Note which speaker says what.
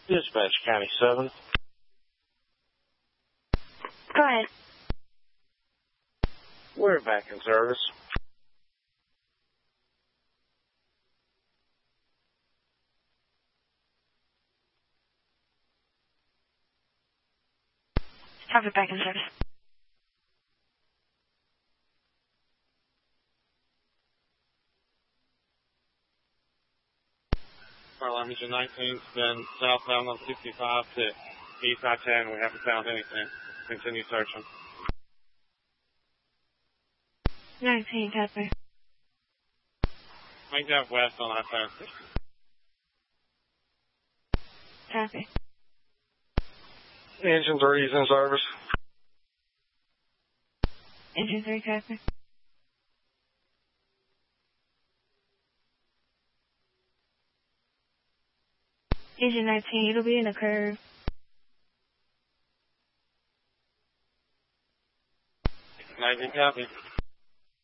Speaker 1: Dispatch County 7.
Speaker 2: Go ahead.
Speaker 1: We're back in service.
Speaker 2: Have it back in service.
Speaker 1: Fire Engine 19's been southbound on 65 to east I-10. We haven't found anything. Continue searching.
Speaker 2: 19, copy.
Speaker 1: Make that west on I-10.
Speaker 2: Copy.
Speaker 1: Engine 3 is in service.
Speaker 2: Engine 3, copy. Engine 19, it'll be in the curve.
Speaker 1: 19, copy.